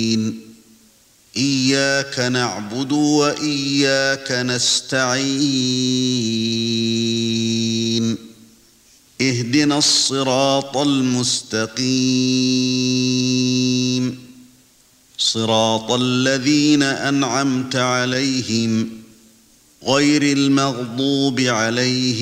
إياك نعبد وإياك نستعين اهدنا الصراط المستقيم صراط الذين أنعمت عليهم غير المغضوب عليهم